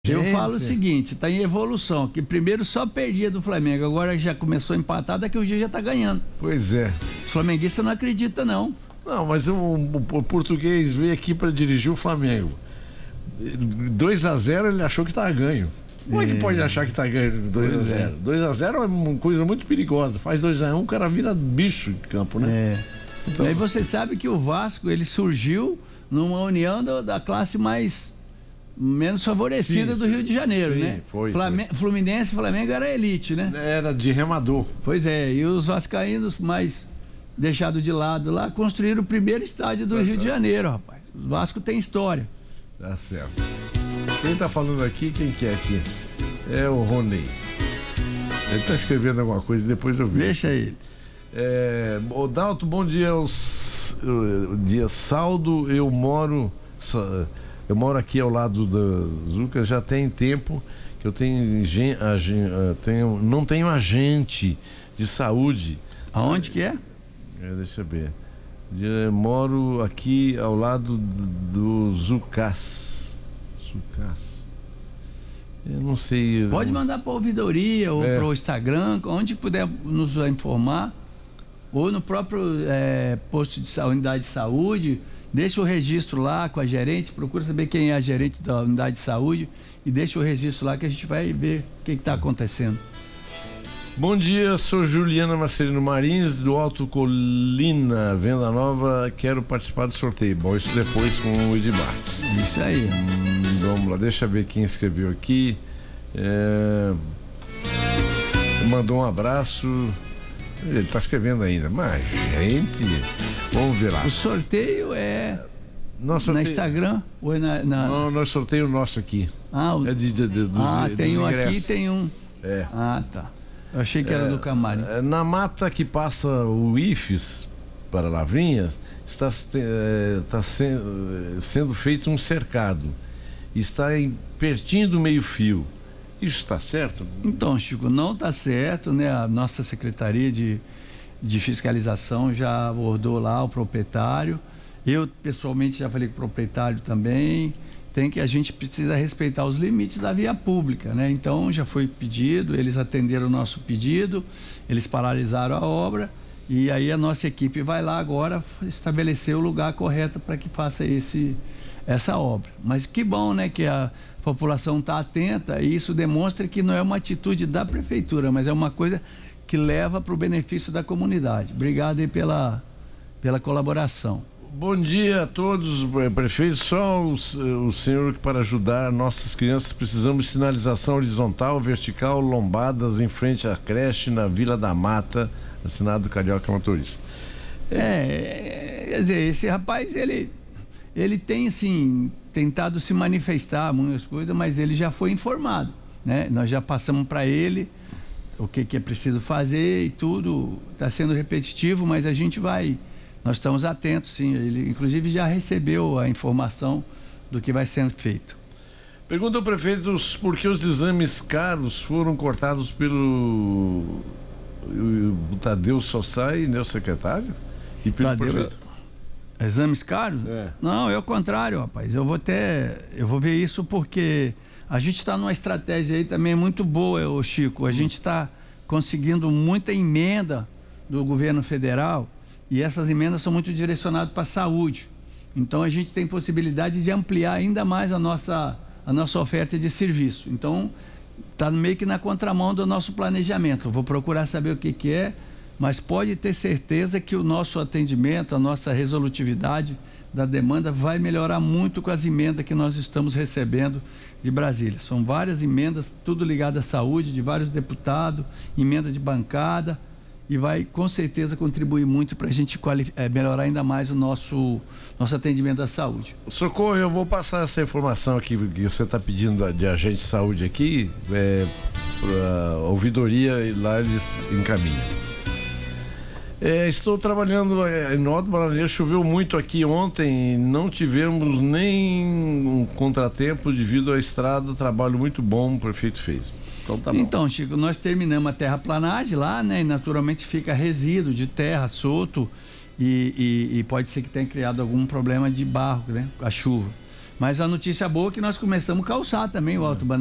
Eu falo o seguinte, tá em evolução, que primeiro só perdia do Flamengo, agora já começou a empatar, daqui o dia já tá ganhando. Pois é. O flamenguista não acredita, não. Não, mas o português veio aqui para dirigir o Flamengo. 2-0 ele achou que tava ganho. Como é que pode achar que tá ganho 2-0? 2-0 é uma coisa muito perigosa. Faz 2-1, o cara vira bicho de campo, né? Então... Aí você sabe que o Vasco, ele surgiu numa união da classe menos favorecida do Rio de Janeiro, né? Foi. Fluminense e Flamengo era elite, né? Era de remador. Pois é, e os vascaínos mais deixados de lado lá construíram o primeiro estádio do Rio de Janeiro, rapaz. O Vasco tem história. Tá certo. Quem tá falando aqui, quem que é aqui? É o Rony. Ele tá escrevendo alguma coisa, depois eu vejo. Deixa ele. O Dalto, bom dia. Dia Saldo, eu moro aqui ao lado da Zuca, já tem tempo que eu não tenho agente de saúde. Aonde que é? Deixa eu ver. Eu moro aqui ao lado do Zucas. Eu não sei. Pode mandar para a ouvidoria ou para o Instagram, onde puder nos informar, ou no próprio posto de unidade de saúde. Deixa o registro lá com a gerente, procura saber quem é a gerente da unidade de saúde e deixa o registro lá que a gente vai ver o que está acontecendo. Bom dia, sou Juliana Marcelino Marins, do Alto Colina, Venda Nova, quero participar do sorteio. Bom, isso depois com o Edmar. Isso aí. Vamos lá, deixa eu ver quem escreveu aqui. Mandou um abraço. Ele está escrevendo ainda, mas gente, vamos ver lá. O sorteio é na Instagram ou é Não, nós sorteio nosso aqui. Tem um aqui e tem um. Tá. Eu achei que era do camarim. Na mata que passa o IFES para Lavrinhas, está sendo feito um cercado. Está pertinho do meio-fio. Isso está certo? Então, Chico, não está certo, né? A nossa Secretaria de Fiscalização já abordou lá o proprietário. Eu, pessoalmente, já falei com o proprietário também. A gente precisa respeitar os limites da via pública, né? Então já foi pedido, eles atenderam o nosso pedido, eles paralisaram a obra e aí a nossa equipe vai lá agora estabelecer o lugar correto para que faça essa obra. Mas que bom, né, que a população está atenta e isso demonstra que não é uma atitude da prefeitura, mas é uma coisa que leva para o benefício da comunidade. Obrigado aí pela colaboração. Bom dia a todos, prefeito. Só o senhor que para ajudar nossas crianças precisamos de sinalização horizontal, vertical, lombadas em frente à creche na Vila da Mata, assinado Carioca Motorista. Quer dizer, esse rapaz, ele tem assim, tentado se manifestar muitas coisas, mas ele já foi informado, né? Nós já passamos para ele o que é preciso fazer e tudo, está sendo repetitivo, mas nós estamos atentos, sim. Ele, inclusive, já recebeu a informação do que vai sendo feito. Pergunta ao prefeito por que os exames caros foram cortados pelo Tadeu Sossai, meu secretário, e pelo prefeito. Exames caros? Não, é o contrário, rapaz. Eu vou ver isso porque a gente está numa estratégia aí também muito boa, Chico. A gente está conseguindo muita emenda do governo federal. E essas emendas são muito direcionadas para a saúde. Então a gente tem possibilidade de ampliar ainda mais a nossa oferta de serviço. Então está meio que na contramão do nosso planejamento. Eu vou procurar saber o que é, mas pode ter certeza que o nosso atendimento, a nossa resolutividade da demanda vai melhorar muito com as emendas que nós estamos recebendo de Brasília. São várias emendas, tudo ligado à saúde, de vários deputados, emenda de bancada. E vai com certeza contribuir muito para a gente melhorar ainda mais o nosso atendimento à saúde. Socorro, eu vou passar essa informação aqui que você está pedindo de agente de saúde aqui para a ouvidoria e lá eles encaminham. Estou trabalhando em Alto Bananeiro, choveu muito aqui ontem, não tivemos nem um contratempo devido à estrada, trabalho muito bom o prefeito fez. Então, Chico, nós terminamos a terraplanagem lá, né? E naturalmente fica resíduo de terra solto e pode ser que tenha criado algum problema de barro, né? Com a chuva. Mas a notícia boa é que nós começamos a calçar também o Alto Bananal.